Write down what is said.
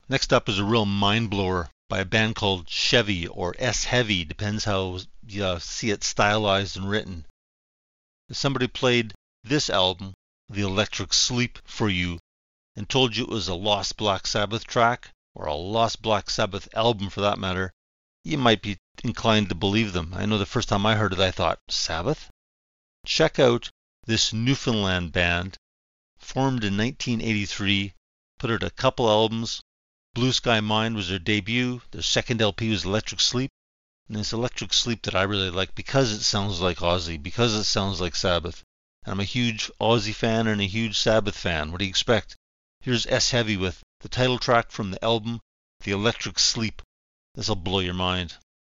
Next up is a real mind blower by a band called Chevy or S Heavy, depends how you see it stylized and written. If somebody played this album, The Electric Sleep, for you and told you it was a Lost Black Sabbath track, or a Lost Black Sabbath album for that matter, you might be inclined to believe them. I know the first time I heard it I thought, Sabbath? Check out this Newfoundland band, formed in 1983, put out a couple albums. Blue Sky Mind was their debut, their second LP was Electric Sleep, and it's Electric Sleep that I really like because it sounds like Ozzy, because it sounds like Sabbath. And I'm a huge Ozzy fan and a huge Sabbath fan. What do you expect? Here's S Heavy with the title track from the album, The Electric Sleep. This'll blow your mind.